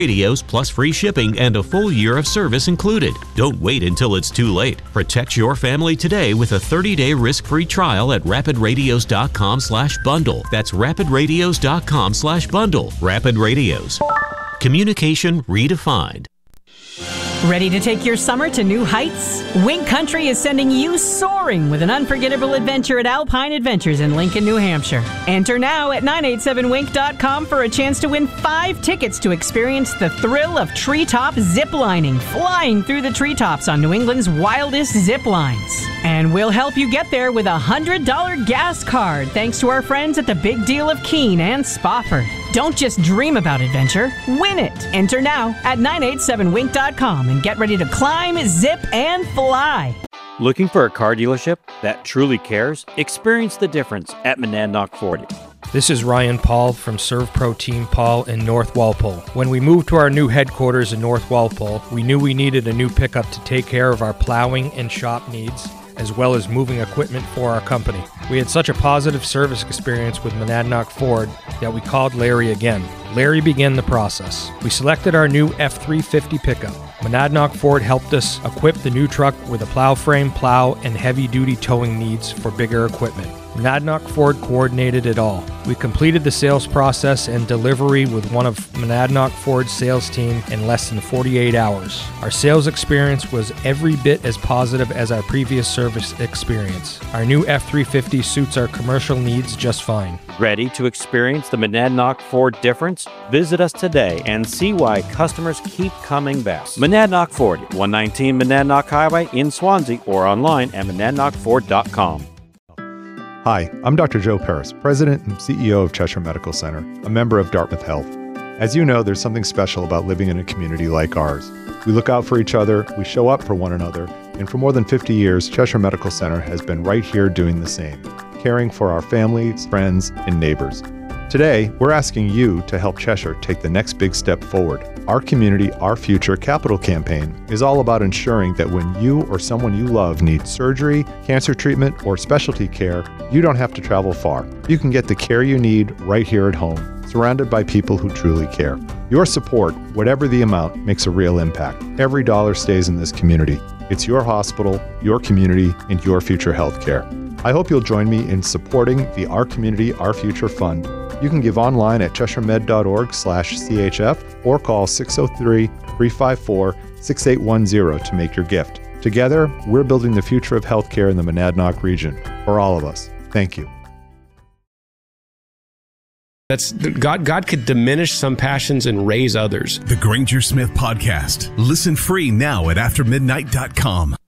Radios plus free shipping and a full year of service included. Don't wait until it's too late. Protect your family today with a 30-day risk-free trial at rapidradios.com/bundle. That's rapidradios.com/bundle. Rapid Radios. Communication redefined. Ready to take your summer to new heights? Wink Country is sending you soaring with an unforgettable adventure at Alpine Adventures in Lincoln, New Hampshire. Enter now at 987wink.com for a chance to win 5 tickets to experience the thrill of treetop ziplining, flying through the treetops on New England's wildest zip lines. And we'll help you get there with a $100 gas card thanks to our friends at the Big Deal of Keene and Spofford. Don't just dream about adventure, win it. Enter now at 987wink.com and get ready to climb, zip, and fly. Looking for a car dealership that truly cares? Experience the difference at Monadnock Ford. This is Ryan Paul from ServPro Team Paul in North Walpole. When we moved to our new headquarters in North Walpole, we knew we needed a new pickup to take care of our plowing and shop needs, as well as moving equipment for our company. We had such a positive service experience with Monadnock Ford that we called Larry again. Larry began the process. We selected our new F-350 pickup. Monadnock Ford helped us equip the new truck with a plow frame, plow, and heavy-duty towing needs for bigger equipment. Monadnock Ford coordinated it all. We completed the sales process and delivery with one of Monadnock Ford's sales team in less than 48 hours. Our sales experience was every bit as positive as our previous service experience. Our new F-350 suits our commercial needs just fine. Ready to experience the Monadnock Ford difference? Visit us today and see why customers keep coming back. Monadnock Ford, 119 Monadnock Highway in Swansea, or online at monadnockford.com. Hi, I'm Dr. Joe Paris, President and CEO of Cheshire Medical Center, a member of Dartmouth Health. As you know, there's something special about living in a community like ours. We look out for each other, we show up for one another, and for more than 50 years, Cheshire Medical Center has been right here doing the same, caring for our families, friends, and neighbors. Today, we're asking you to help Cheshire take the next big step forward. Our Community, Our Future capital campaign is all about ensuring that when you or someone you love needs surgery, cancer treatment, or specialty care, you don't have to travel far. You can get the care you need right here at home, surrounded by people who truly care. Your support, whatever the amount, makes a real impact. Every dollar stays in this community. It's your hospital, your community, and your future health care. I hope you'll join me in supporting the Our Community, Our Future Fund. You can give online at cheshiremed.org/CHF or call 603-354-6810 to make your gift. Together, we're building the future of healthcare in the Monadnock region. For all of us, thank you. That's God could diminish some passions and raise others. The Granger Smith Podcast. Listen free now at aftermidnight.com.